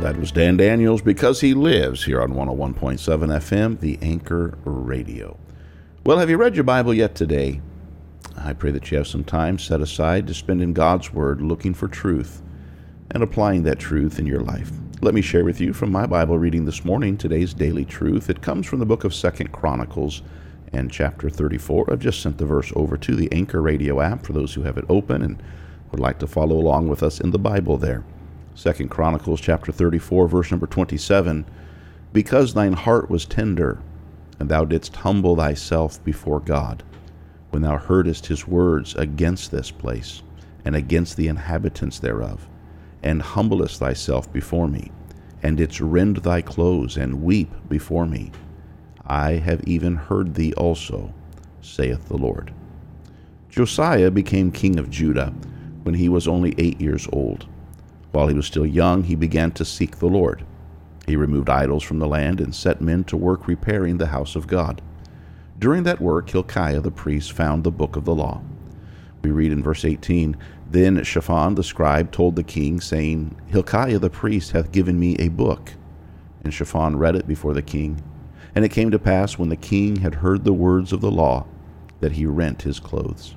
That was Dan Daniels, Because He Lives, here on 101.7 FM, the Anchor Radio. Well, have you read your Bible yet today? I pray that you have some time set aside to spend in God's Word looking for truth and applying that truth in your life. Let me share with you from my Bible reading this morning today's daily truth. It comes from the book of 2 Chronicles and chapter 34. I've just sent the verse over to the Anchor Radio app for those who have it open and would like to follow along with us in the Bible there. 2 Chronicles chapter 34, verse number 27, Because thine heart was tender, and thou didst humble thyself before God, when thou heardest his words against this place, and against the inhabitants thereof, and humblest thyself before me, and didst rend thy clothes, and weep before me. I have even heard thee also, saith the Lord. Josiah became king of Judah when he was only 8 years old. While he was still young, he began to seek the Lord. He removed idols from the land and set men to work repairing the house of God. During that work, Hilkiah the priest found the book of the law. We read in verse 18, Then Shaphan the scribe told the king, saying, Hilkiah the priest hath given me a book. And Shaphan read it before the king. And it came to pass, when the king had heard the words of the law, that he rent his clothes.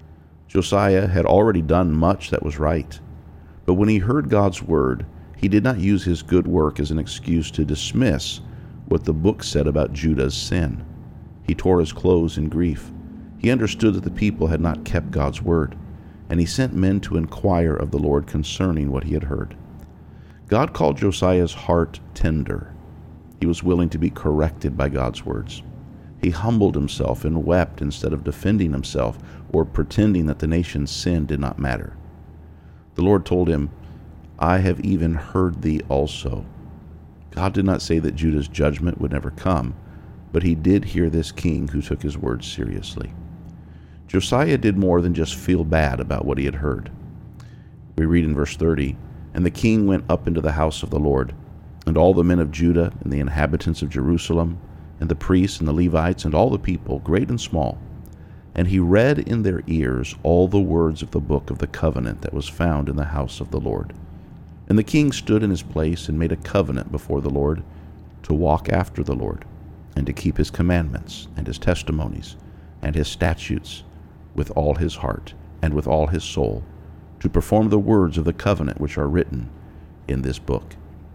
Josiah had already done much that was right. But when he heard God's word, he did not use his good work as an excuse to dismiss what the book said about Judah's sin. He tore his clothes in grief. He understood that the people had not kept God's word, and he sent men to inquire of the Lord concerning what he had heard. God called Josiah's heart tender. He was willing to be corrected by God's words. He humbled himself and wept instead of defending himself or pretending that the nation's sin did not matter. The Lord told him, I have even heard thee also. God did not say that Judah's judgment would never come, but he did hear this king who took his words seriously. Josiah did more than just feel bad about what he had heard. We read in verse 30, And the king went up into the house of the Lord, and all the men of Judah and the inhabitants of Jerusalem, and the priests and the Levites, and all the people, great and small. And he read in their ears all the words of the book of the covenant that was found in the house of the Lord. And the king stood in his place and made a covenant before the Lord, to walk after the Lord, and to keep his commandments, and his testimonies, and his statutes, with all his heart, and with all his soul, to perform the words of the covenant which are written in this book.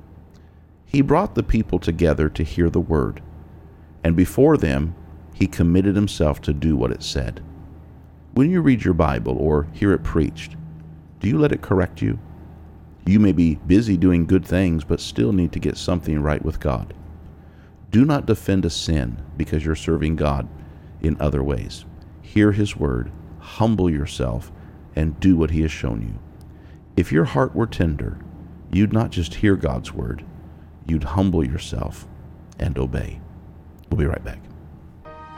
He brought the people together to hear the word, and before them he committed himself to do what it said. When you read your Bible or hear it preached, do you let it correct you? You may be busy doing good things, but still need to get something right with God. Do not defend a sin because you're serving God in other ways. Hear his word, humble yourself, and do what he has shown you. If your heart were tender, you'd not just hear God's word, you'd humble yourself and obey. We'll be right back.